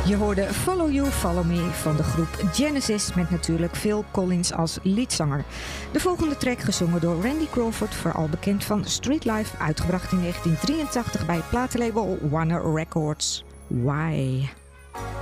Je hoorde Follow You, Follow Me van de groep Genesis met natuurlijk Phil Collins als liedzanger. De volgende track gezongen door Randy Crawford, vooral bekend van Street Life, uitgebracht in 1983 bij het platenlabel Warner Records. Why?